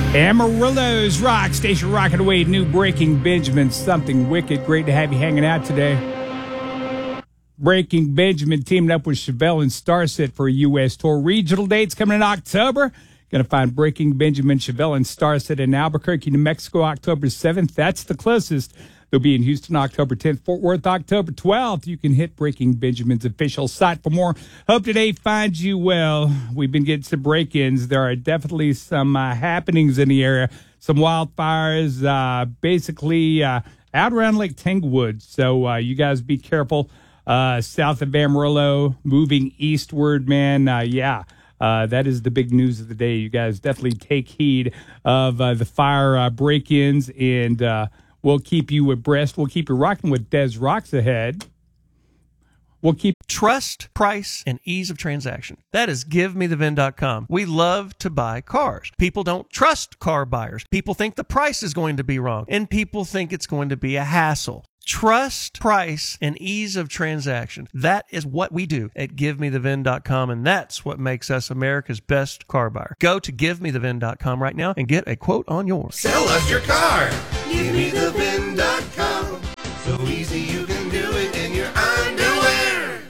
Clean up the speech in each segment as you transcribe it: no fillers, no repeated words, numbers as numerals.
Amarillo's Rock Station rocking away. New Breaking Benjamin, something wicked. Great to have you hanging out today. Breaking Benjamin teaming up with Chevelle and Starset for a U.S. tour. Regional dates coming in October. Going to find Breaking Benjamin, Chevelle, and Starset in Albuquerque, New Mexico, October 7th. That's the closest. They'll be in Houston, October 10th. Fort Worth, October 12th. You can hit Breaking Benjamin's official site for more. Hope today finds you well. We've been getting some break-ins. There are definitely some happenings in the area. Some wildfires, basically out around Lake Tanglewood. So you guys be careful. South of Amarillo, moving eastward, man. That is the big news of the day. You guys definitely take heed of the fire break-ins, and we'll keep you abreast. We'll keep you rocking with Des Rocks ahead. We'll keep trust, price, and ease of transaction. That is GiveMeTheVin.com. We love to buy cars. People don't trust car buyers. People think the price is going to be wrong, and people think it's going to be a hassle. Trust, price, and ease of transaction. That is what we do at GiveMeTheVin.com, and that's what makes us America's best car buyer. Go to GiveMeTheVin.com right now and get a quote on yours. Sell us your car. GiveMeTheVin.com. So easy you can do it in your underwear.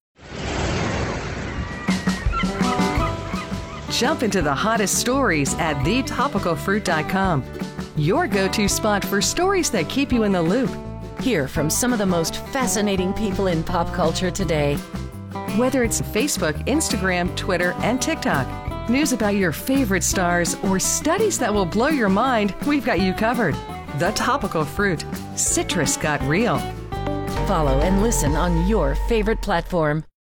Jump into the hottest stories at TheTopicalFruit.com. Your go-to spot for stories that keep you in the loop. Hear from some of the most fascinating people in pop culture today. Whether it's Facebook, Instagram, Twitter, and TikTok, news about your favorite stars, or studies that will blow your mind, we've got you covered. The Topical Fruit. Citrus got real. Follow and listen on your favorite platform.